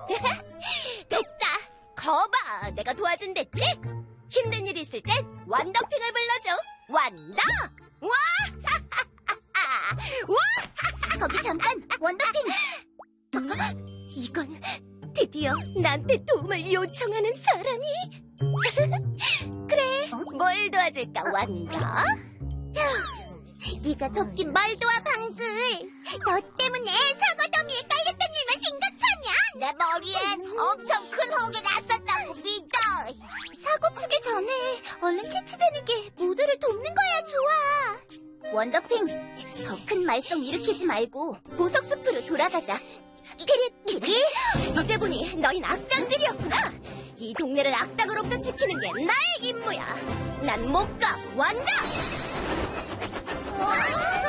됐다. 거봐, 내가 도와준댔지? 힘든 일 있을 땐 원더핑을 불러줘. 원더! 와! 와! 거기 잠깐, 원더핑! 이건 드디어 나한테 도움을 요청하는 사람이? 그래, 뭘 도와줄까, 원더? 네가 덮긴 뭘 도와, 방글! 너 때문에 사과 더미에 깔렸던 일만 생각하면 내 머리엔 엄청 큰 혹이 났었다고 믿어! 사고 치기 전에 얼른 캐치되는 게 모두를 돕는 거야, 좋아! 원더핑, 더 큰 말썽 일으키지 말고 보석 숲으로 돌아가자. 키리? 이제 보니 너흰 악당들이었구나. 이 동네를 악당으로부터 지키는 게 나의 임무야. 난 못 가, 원더!